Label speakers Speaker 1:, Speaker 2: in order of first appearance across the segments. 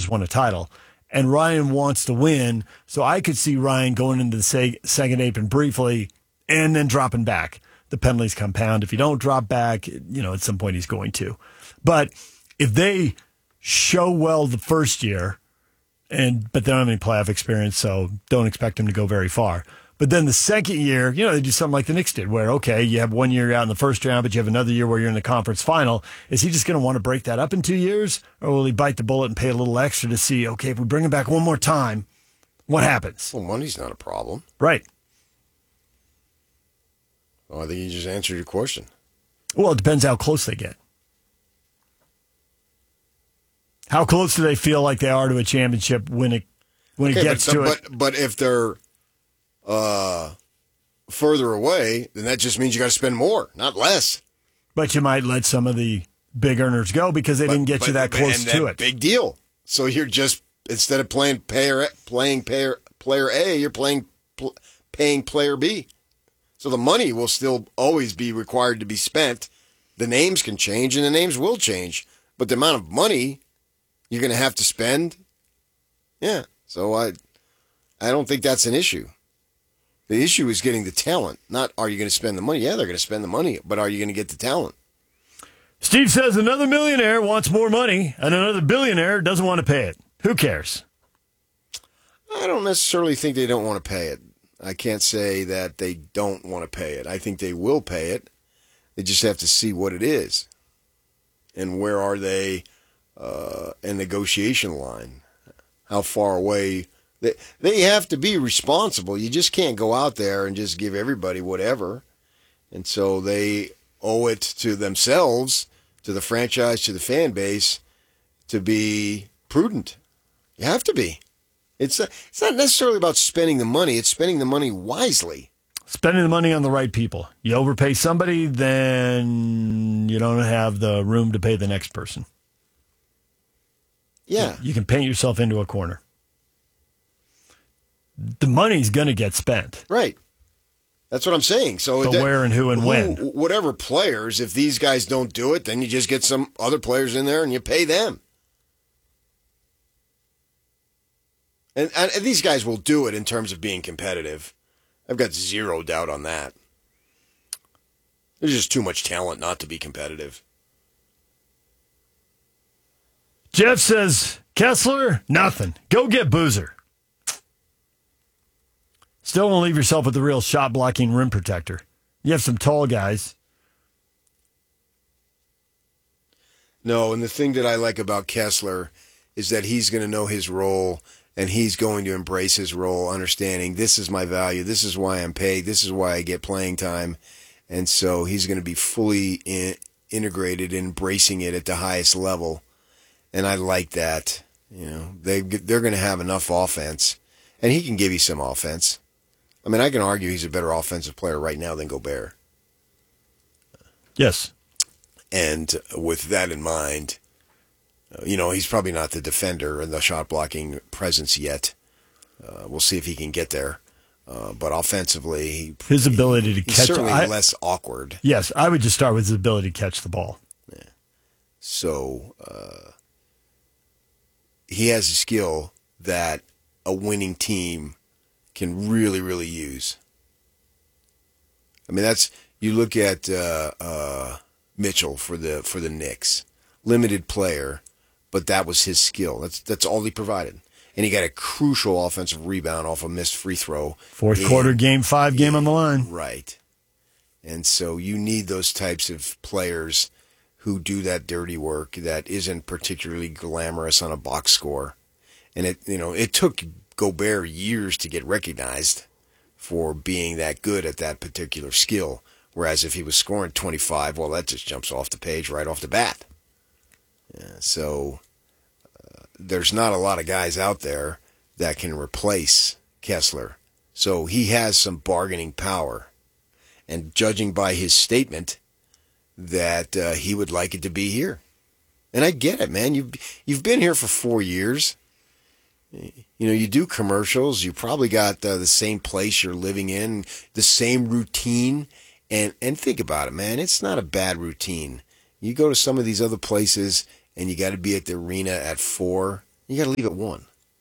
Speaker 1: just won a title. And Ryan wants to win, so I could see Ryan going into the second apron briefly and then dropping back. The penalties compound. If you don't drop back, at some point he's going to. But if they show well the first year, but they don't have any playoff experience, so don't expect him to go very far. But then the second year, they do something like the Knicks did, where, okay, you have 1 year out in the first round, but you have another year where you're in the conference final. Is he just going to want to break that up in 2 years? Or will he bite the bullet and pay a little extra to see, okay, if we bring him back one more time, what happens?
Speaker 2: Well, money's not a problem.
Speaker 1: Right.
Speaker 2: Well, I think you just answered your question.
Speaker 1: Well, it depends how close they get. How close do they feel like they are to a championship when it gets to it?
Speaker 2: But if they're further away, then that just means you got to spend more, not less.
Speaker 1: But you might let some of the big earners go because they didn't get you that close to it.
Speaker 2: Big deal. So you're just, instead of playing player A, you're paying player B. So the money will still always be required to be spent. The names can change, and the names will change. But the amount of money you're going to have to spend, yeah. So I don't think that's an issue. The issue is getting the talent, not are you going to spend the money. Yeah, they're going to spend the money, but are you going to get the talent?
Speaker 1: Steve says another millionaire wants more money, and another billionaire doesn't want to pay it. Who cares?
Speaker 2: I don't necessarily think they don't want to pay it. I can't say that they don't want to pay it. I think they will pay it. They just have to see what it is. And where are they in negotiation line? How far away? They have to be responsible. You just can't go out there and just give everybody whatever. And so they owe it to themselves, to the franchise, to the fan base, to be prudent. You have to be. It's not necessarily about spending the money. It's spending the money wisely.
Speaker 1: Spending the money on the right people. You overpay somebody, then you don't have the room to pay the next person.
Speaker 2: Yeah.
Speaker 1: You can paint yourself into a corner. The money's going to get spent.
Speaker 2: Right. That's what I'm saying. So
Speaker 1: but where and who and when.
Speaker 2: Whatever players, if these guys don't do it, then you just get some other players in there and you pay them. And these guys will do it in terms of being competitive. I've got zero doubt on that. There's just too much talent not to be competitive.
Speaker 1: Jeff says, Kessler, nothing. Go get Boozer. Still won't leave yourself with the real shot-blocking rim protector. You have some tall guys.
Speaker 2: No, and the thing that I like about Kessler is that he's going to know his role, and he's going to embrace his role, understanding this is my value, this is why I'm paid, this is why I get playing time. And so he's going to be fully integrated, embracing it at the highest level. And I like that. They're going to have enough offense, and he can give you some offense. I mean, I can argue he's a better offensive player right now than Gobert.
Speaker 1: Yes.
Speaker 2: And with that in mind, he's probably not the defender and the shot-blocking presence yet. We'll see if he can get there. But offensively,
Speaker 1: his ability to catch,
Speaker 2: he's certainly less awkward.
Speaker 1: Yes, I would just start with his ability to catch the ball.
Speaker 2: Yeah. So he has a skill that a winning team can really, really use. I mean, you look at Mitchell for the Knicks, limited player, but that was his skill. That's all he provided, and he got a crucial offensive rebound off a missed free throw.
Speaker 1: Fourth quarter, game 5, game on the line.
Speaker 2: Right, and so you need those types of players who do that dirty work that isn't particularly glamorous on a box score, and it took Gobert years to get recognized for being that good at that particular skill. Whereas if he was scoring 25, well, that just jumps off the page right off the bat. Yeah, so there's not a lot of guys out there that can replace Kessler. So he has some bargaining power. And judging by his statement that he would like it to be here. And I get it, man. You've been here for 4 years. You do commercials. You probably got the same place you're living in, the same routine. And think about it, man. It's not a bad routine. You go to some of these other places and you got to be at the arena at 4. You got to leave at 1.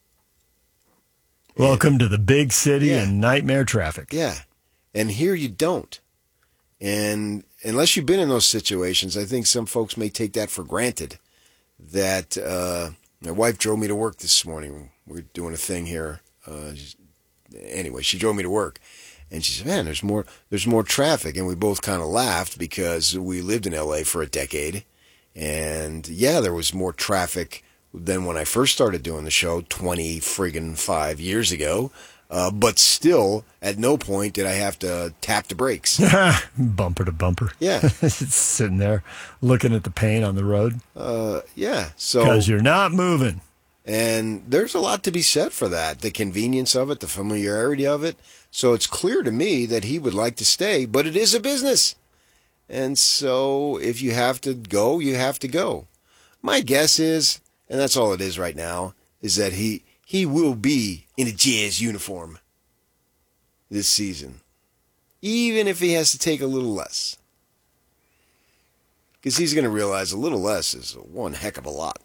Speaker 1: Welcome to the big city and nightmare traffic.
Speaker 2: Yeah. And here you don't. And unless you've been in those situations, I think some folks may take that for granted. That my wife drove me to work this morning. We're doing a thing here. Anyway, she drove me to work. And she said, man, there's more traffic. And we both kind of laughed because we lived in L.A. for a decade. And, yeah, there was more traffic than when I first started doing the show 5 years ago. But still, at no point did I have to tap the brakes.
Speaker 1: Bumper to bumper.
Speaker 2: Yeah.
Speaker 1: It's sitting there looking at the paint on the road.
Speaker 2: Yeah. So
Speaker 1: because you're not moving.
Speaker 2: And there's a lot to be said for that. The convenience of it, the familiarity of it. So it's clear to me that he would like to stay, but it is a business. And so if you have to go, you have to go. My guess is, and that's all it is right now, is that he will be in a Jazz uniform this season, even if he has to take a little less. Because he's going to realize a little less is one heck of a lot.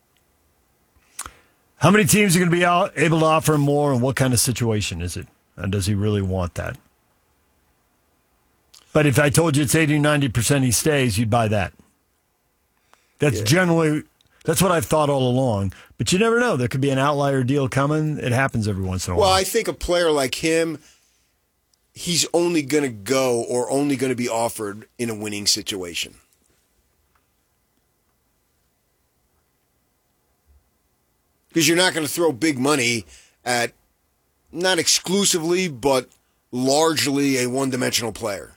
Speaker 1: How many teams are going to be able to offer him more, and what kind of situation is it? And does he really want that? But if I told you it's 80-90% he stays, you'd buy that. That's generally... That's what I've thought all along. But you never know. There could be an outlier deal coming. It happens every once in a while.
Speaker 2: Well, I think a player like him, he's only going to go or only going to be offered in a winning situation. Because you're not going to throw big money at, not exclusively, but largely a one-dimensional player.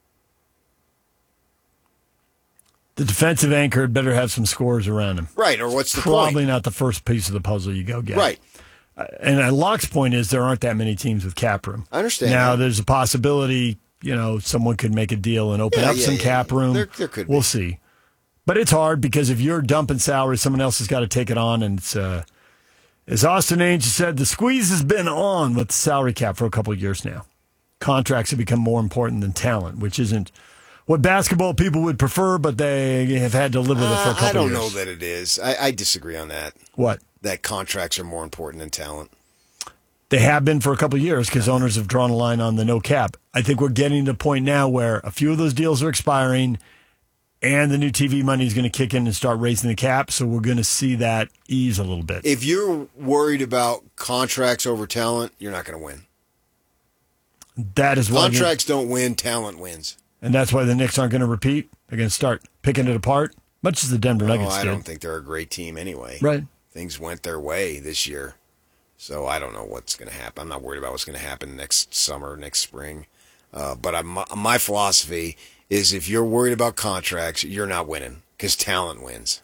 Speaker 1: The defensive anchor had better have some scores around him.
Speaker 2: Right, or what's the point?
Speaker 1: Probably not the first piece of the puzzle you go get.
Speaker 2: Right.
Speaker 1: And Locke's point is there aren't that many teams with cap room.
Speaker 2: I understand.
Speaker 1: Now, there's a possibility, someone could make a deal and open up some cap room.
Speaker 2: There could be.
Speaker 1: We'll see. But it's hard because if you're dumping salary, someone else has got to take it on. And it's, as Austin Ainge said, the squeeze has been on with the salary cap for a couple of years now. Contracts have become more important than talent, which isn't what basketball people would prefer, but they have had to live with it for a couple of years.
Speaker 2: I don't know that it is. I disagree on that.
Speaker 1: What?
Speaker 2: That contracts are more important than talent.
Speaker 1: They have been for a couple of years because owners have drawn a line on the no cap. I think we're getting to the point now where a few of those deals are expiring and the new TV money is going to kick in and start raising the cap, so we're going to see that ease a little bit.
Speaker 2: If you're worried about contracts over talent, you're not going to win.
Speaker 1: That is why
Speaker 2: contracts don't win, talent wins.
Speaker 1: And that's why the Knicks aren't going to repeat. They're going to start picking it apart, much as the Denver Nuggets did.
Speaker 2: I don't think they're a great team anyway.
Speaker 1: Right.
Speaker 2: Things went their way this year. So I don't know what's going to happen. I'm not worried about what's going to happen next summer, next spring. But my philosophy is if you're worried about contracts, you're not winning because talent wins.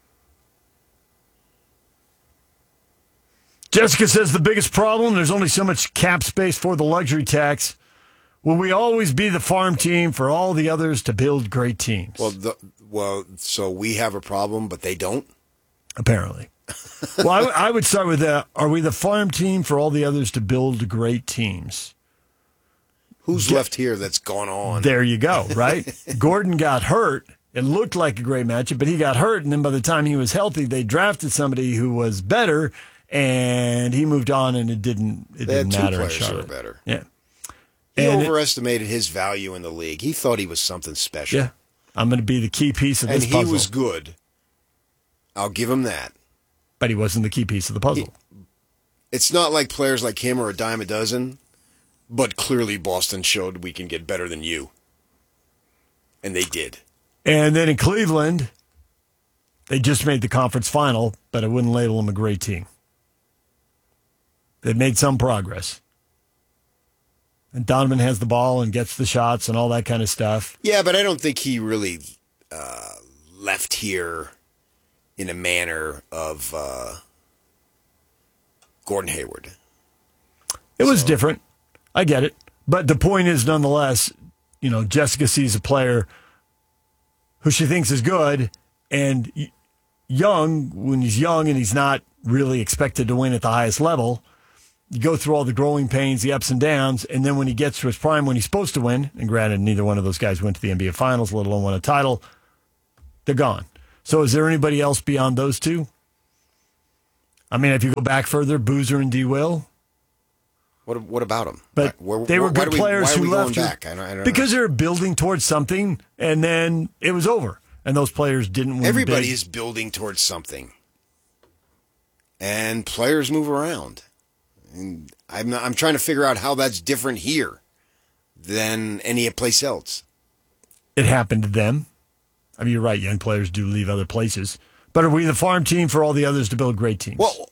Speaker 1: Jessica says the biggest problem, there's only so much cap space for the luxury tax. Will we always be the farm team for all the others to build great teams?
Speaker 2: So we have a problem, but they don't?
Speaker 1: Apparently. Well, I would start with are we the farm team for all the others to build great teams?
Speaker 2: Who's left here that's gone on?
Speaker 1: There you go, right? Gordon got hurt. It looked like a great matchup, but he got hurt, and then by the time he was healthy, they drafted somebody who was better, and he moved on, and it didn't matter.
Speaker 2: They had two players who were better.
Speaker 1: Yeah.
Speaker 2: He overestimated his value in the league. He thought he was something special.
Speaker 1: Yeah. I'm going to be the key piece of this puzzle.
Speaker 2: And he was good. I'll give him that.
Speaker 1: But he wasn't the key piece of the puzzle.
Speaker 2: It's not like players like him are a dime a dozen, but clearly Boston showed we can get better than you. And they did.
Speaker 1: And then in Cleveland, they just made the conference final, but I wouldn't label them a great team. They've made some progress. And Donovan has the ball and gets the shots and all that kind of stuff.
Speaker 2: Yeah, but I don't think he really left here in a manner of Gordon Hayward.
Speaker 1: It was different. I get it. But the point is, nonetheless, Jessica sees a player who she thinks is good and young, when he's young and he's not really expected to win at the highest level. You go through all the growing pains, the ups and downs, and then when he gets to his prime, when he's supposed to win, and granted, neither one of those guys went to the NBA Finals, let alone won a title, they're gone. So is there anybody else beyond those two? I mean, if you go back further, Boozer and D. Will.
Speaker 2: What about them?
Speaker 1: But they were good players who left
Speaker 2: back. I don't
Speaker 1: because
Speaker 2: know.
Speaker 1: they were building towards something, and then it was over. And those players didn't win.
Speaker 2: Everybody
Speaker 1: big.
Speaker 2: is building towards something, and players move around. And I'm trying to figure out how that's different here than any place else.
Speaker 1: It happened to them. I mean, you're right. Young players do leave other places. But are we the farm team for all the others to build great teams?
Speaker 2: Well,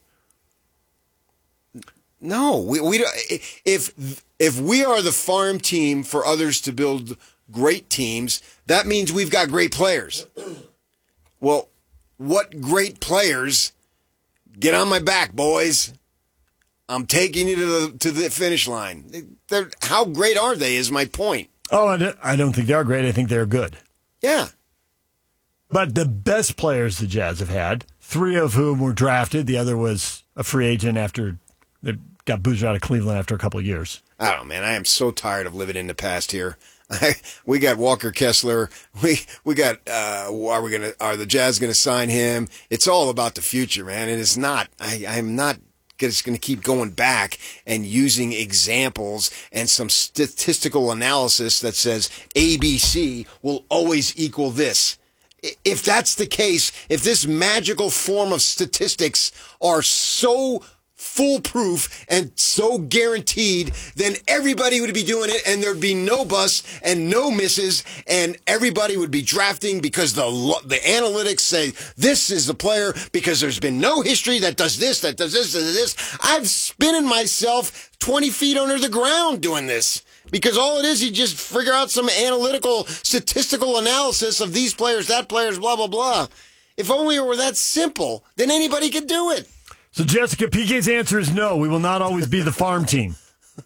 Speaker 2: no. We don't, if we are the farm team for others to build great teams, that means we've got great players. Well, what great players? Get on my back, boys. I'm taking you to the finish line. How great are they is my point.
Speaker 1: Oh, I don't think they are great. I think they're good.
Speaker 2: Yeah.
Speaker 1: But the best players the Jazz have had, 3 of whom were drafted. The other was a free agent after they got Boozer out of Cleveland after a couple of years.
Speaker 2: I don't know, man. I am so tired of living in the past here. We got Walker Kessler. We got are the Jazz gonna sign him? It's all about the future, man. And it's not. I'm not just going to keep going back and using examples and some statistical analysis that says ABC will always equal this. If that's the case, if this magical form of statistics are so foolproof and so guaranteed, then everybody would be doing it and there'd be no busts and no misses and everybody would be drafting because the analytics say this is the player because there's been no history that does this, that does this, that does this. I've spinning myself 20 feet under the ground doing this. Because all it is, you just figure out some analytical, statistical analysis of these players, that players, blah, blah, blah. If only it were that simple, then anybody could do it.
Speaker 1: So, Jessica, PK's answer is no. We will not always be the farm team.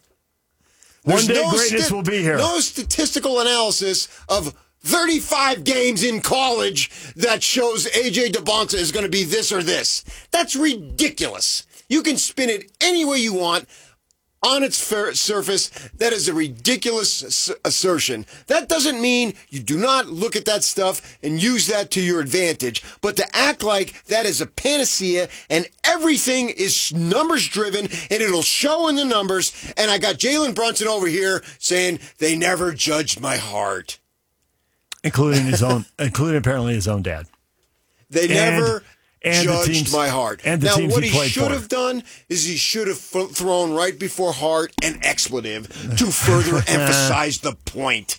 Speaker 1: One day, greatness will be here.
Speaker 2: No statistical analysis of 35 games in college that shows A.J. DeBonta is going to be this or this. That's ridiculous. You can spin it any way you want. On its surface, that is a ridiculous assertion. That doesn't mean you do not look at that stuff and use that to your advantage, but to act like that is a panacea and everything is numbers driven and it'll show in the numbers. And I got Jalen Brunson over here saying they never judged my heart.
Speaker 1: Including apparently his own dad.
Speaker 2: They never judged my heart.
Speaker 1: And
Speaker 2: now, what he
Speaker 1: should
Speaker 2: have done is he should have thrown right before heart an expletive to further emphasize the point.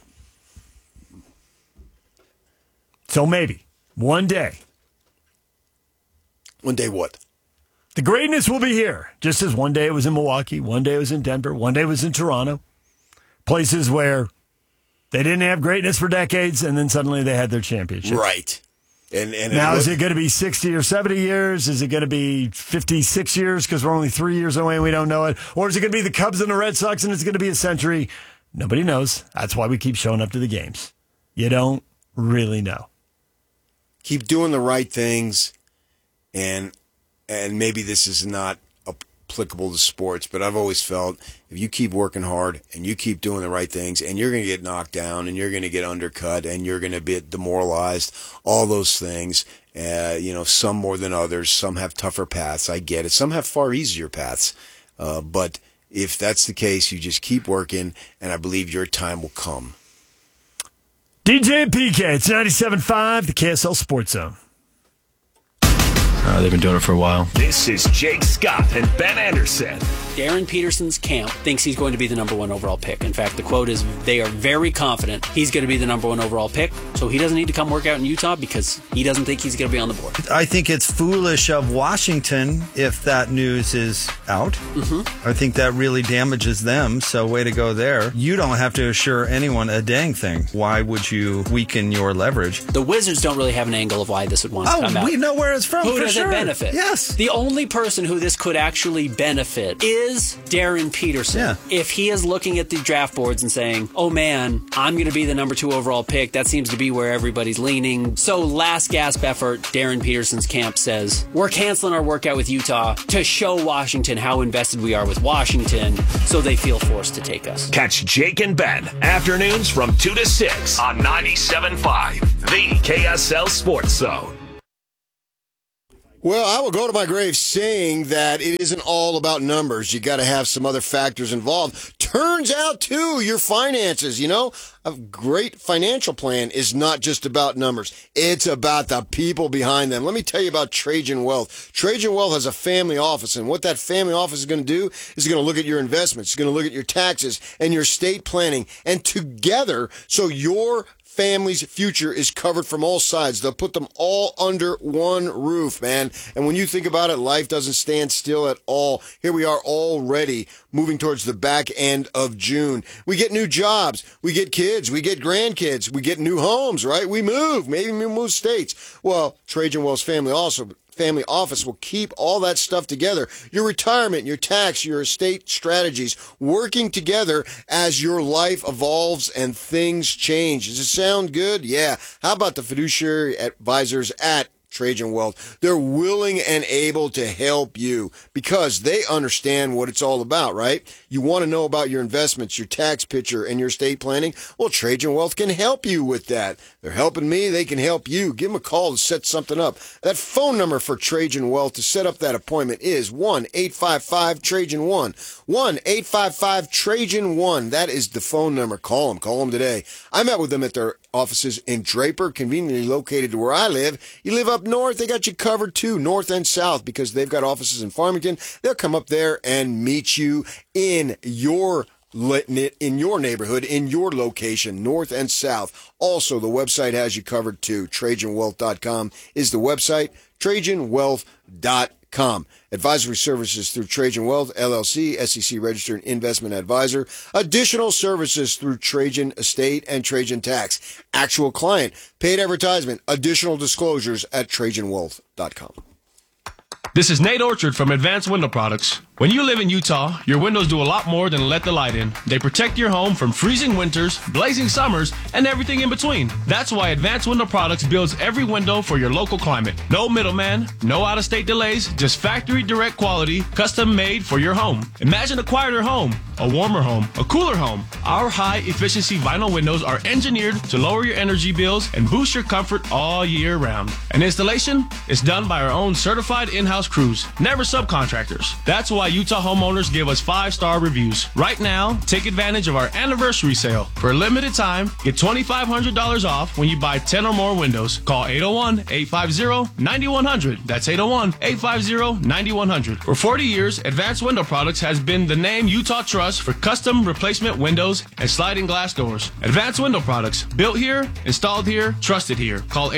Speaker 1: So maybe one day.
Speaker 2: One day what?
Speaker 1: The greatness will be here. Just as one day it was in Milwaukee, one day it was in Denver, one day it was in Toronto. Places where they didn't have greatness for decades, and then suddenly they had their championship.
Speaker 2: Right. And
Speaker 1: now, is it going to be 60 or 70 years? Is it going to be 56 years because we're only 3 years away and we don't know it? Or is it going to be the Cubs and the Red Sox and it's going to be a century? Nobody knows. That's why we keep showing up to the games. You don't really know.
Speaker 2: Keep doing the right things, and maybe this is not applicable to sports, but I've always felt if you keep working hard and you keep doing the right things and you're going to get knocked down and you're going to get undercut and you're going to be demoralized, all those things, some more than others, some have tougher paths. I get it. Some have far easier paths. But if that's the case, you just keep working and I believe your time will come.
Speaker 1: DJ and PK, it's 97.5, the KSL Sports Zone.
Speaker 3: They've been doing it for a while.
Speaker 4: This is Jake Scott and Ben Anderson.
Speaker 5: Darren Peterson's camp thinks he's going to be the number 1 overall pick. In fact, the quote is they are very confident he's going to be the number 1 overall pick, so he doesn't need to come work out in Utah because he doesn't think he's going to be on the board.
Speaker 6: I think it's foolish of Washington if that news is out. Mm-hmm. I think that really damages them, so way to go there. You don't have to assure anyone a dang thing. Why would you weaken your leverage?
Speaker 5: The Wizards don't really have an angle of why this would want to come out.
Speaker 6: We know where it's from.
Speaker 5: Who
Speaker 6: for
Speaker 5: does
Speaker 6: sure.
Speaker 5: it benefit?
Speaker 6: Yes.
Speaker 5: The only person who this could actually benefit is Darren Peterson.
Speaker 6: Yeah.
Speaker 5: If he is looking at the draft boards and saying, oh man, I'm going to be the number 2 overall pick, that seems to be where everybody's leaning. So last gasp effort, Darren Peterson's camp says, we're canceling our workout with Utah to show Washington how invested we are with Washington, so they feel forced to take us.
Speaker 4: Catch Jake and Ben afternoons from 2 to 6 on 97.5, the KSL Sports Zone.
Speaker 2: Well, I will go to my grave saying that it isn't all about numbers. You got to have some other factors involved. Turns out, too, your finances, a great financial plan is not just about numbers. It's about the people behind them. Let me tell you about Trajan Wealth. Trajan Wealth has a family office, and what that family office is going to do is going to look at your investments. It's going to look at your taxes and your estate planning, and together, so your family's future is covered from all sides. They'll put them all under one roof, man. And when you think about it, life doesn't stand still at all. Here we are already moving towards the back end of June. We get new jobs. We get kids. We get grandkids. We get new homes, right? We move. Maybe we move states. Well, Trajan Wealth's family office will keep all that stuff together. Your retirement, your tax, your estate strategies, working together as your life evolves and things change. Does it sound good? Yeah. How about the fiduciary advisors at Trajan Wealth? They're willing and able to help you because they understand what it's all about, right? You want to know about your investments, your tax picture, and your estate planning? Well, Trajan Wealth can help you with that. They're helping me. They can help you. Give them a call to set something up. That phone number for Trajan Wealth to set up that appointment is 1-855-TRAJAN-1. 1-855-TRAJAN-1. That is the phone number. Call them. Call them today. I met with them at their offices in Draper, conveniently located to where I live. You live up north, they got you covered too, north and south, because they've got offices in Farmington. They'll come up there and meet you in your neighborhood, in your location, north and south. Also, the website has you covered too. TrajanWealth.com is the website. TrajanWealth.com. Advisory services through Trajan Wealth, LLC, SEC registered investment advisor. Additional services through Trajan Estate and Trajan Tax. Actual client, paid advertisement, additional disclosures at TrajanWealth.com.
Speaker 3: This is Nate Orchard from Advanced Window Products. When you live in Utah, your windows do a lot more than let the light in. They protect your home from freezing winters, blazing summers, and everything in between. That's why Advanced Window Products builds every window for your local climate. No middleman, no out-of-state delays, just factory direct quality, custom made for your home. Imagine a quieter home, a warmer home, a cooler home. Our high-efficiency vinyl windows are engineered to lower your energy bills and boost your comfort all year round. And installation is done by our own certified in-house crews, never subcontractors. That's why Utah homeowners give us 5-star reviews. Right now, take advantage of our anniversary sale. For a limited time, get $2,500 off when you buy 10 or more windows. Call 801-850-9100. That's 801-850-9100. For 40 years, Advanced Window Products has been the name Utah trusts for custom replacement windows and sliding glass doors. Advanced Window Products, built here, installed here, trusted here. Call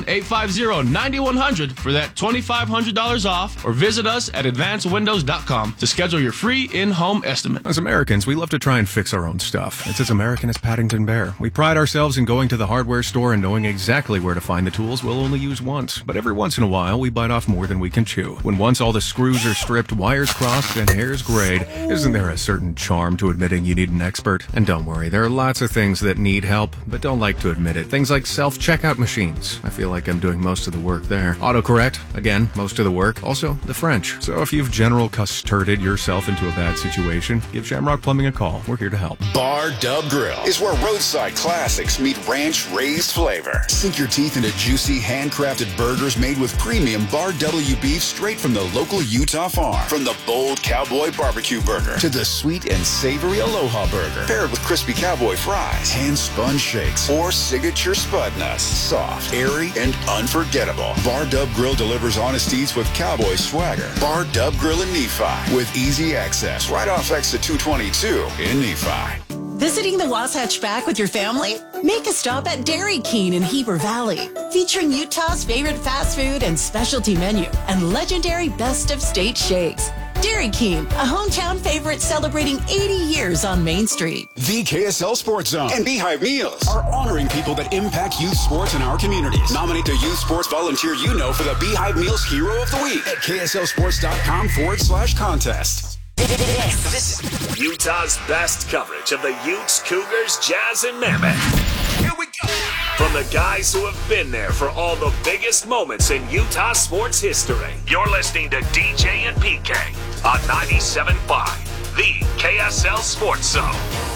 Speaker 3: 801-850-9100 for that $2,500 off, or visit us at advancedwindows.com to schedule your free in-home estimate.
Speaker 7: As Americans, we love to try and fix our own stuff. It's as American as Paddington Bear. We pride ourselves in going to the hardware store and knowing exactly where to find the tools we'll only use once. But every once in a while, we bite off more than we can chew. When once all the screws are stripped, wires crossed, and hairs grayed, isn't there a certain charm to admitting you need an expert? And don't worry, there are lots of things that need help, but don't like to admit it. Things like self-checkout machines. I feel like I'm doing most of the work there. Autocorrect, again, most of the work. Also, the French. So if you've general custarded yourself into a bad situation, give Shamrock Plumbing a call. We're here to help.
Speaker 8: Bar Dub Grill is where roadside classics meet ranch-raised flavor. Sink your teeth into juicy, handcrafted burgers made with premium Bar W beef straight from the local Utah farm. From the bold cowboy barbecue burger to the sweet and savory Aloha burger, paired with crispy cowboy fries, hand-spun shakes, or signature spud nuts. Soft, airy, and unforgettable. Bar Dub Grill delivers honest eats with cowboy swagger. Bar Dub Grill in Nephi, with easy access right off exit 222 in Nephi.
Speaker 9: Visiting the Wasatch Back with your family? Make a stop at Dairy King in Heber Valley, featuring Utah's favorite fast food and specialty menu and legendary best of state shakes. Dairy King, a hometown favorite celebrating 80 years on Main Street.
Speaker 8: The KSL Sports Zone and Beehive Meals are honoring people that impact youth sports in our communities. Nominate the youth sports volunteer you know for the Beehive Meals Hero of the Week at KSLSports.com/contest.
Speaker 4: This is Utah's best coverage of the Utes, Cougars, Jazz, and Mammoth. Here we go. From the guys who have been there for all the biggest moments in Utah sports history. You're listening to DJ and PK on 97.5, the KSL Sports Zone.